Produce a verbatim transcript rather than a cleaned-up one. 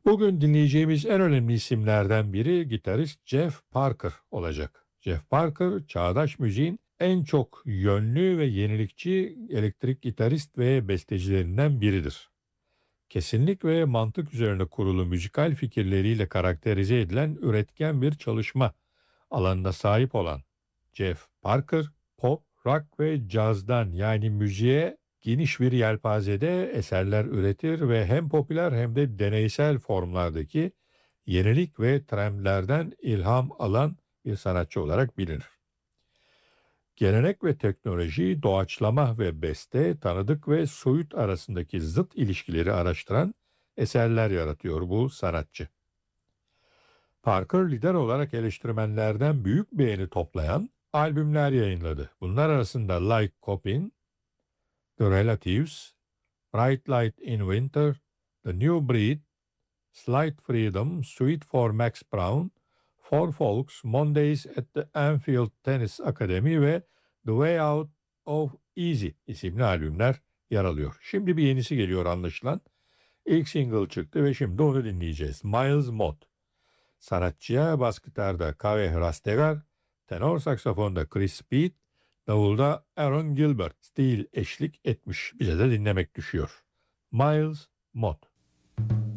Bugün dinleyeceğimiz en önemli isimlerden biri gitarist Jeff Parker olacak. Jeff Parker, çağdaş müziğin en çok yönlü ve yenilikçi elektrik gitarist ve bestecilerinden biridir. Kesinlik ve mantık üzerine kurulu müzikal fikirleriyle karakterize edilen üretken bir çalışma alanına sahip olan Jeff Parker, pop, rock ve cazdan yani müziğe geniş bir yelpazede eserler üretir ve hem popüler hem de deneysel formlardaki yenilik ve trendlerden ilham alan bir sanatçı olarak bilinir. Gelenek ve teknoloji, doğaçlama ve beste, tanıdık ve soyut arasındaki zıt ilişkileri araştıran eserler yaratıyor bu sanatçı. Parker lider olarak eleştirmenlerden büyük beğeni toplayan albümler yayınladı. Bunlar arasında Like Copin, The Relatives, Bright Light in Winter, The New Breed, Slight Freedom, Suite for Max Brown, Four Folks, Mondays at the Anfield Tennis Academy ve The Way Out of Easy isimli albümler yer alıyor. Şimdi bir yenisi geliyor anlaşılan. İlk single çıktı ve şimdi onu dinleyeceğiz. Miles Mott. Sanatçıya bas gitarda Kaveh Rastegar, tenor saksafonda Chris Speed, davulda Aaron Gilbert Steele eşlik etmiş. Bize de dinlemek düşüyor. Miles Mott.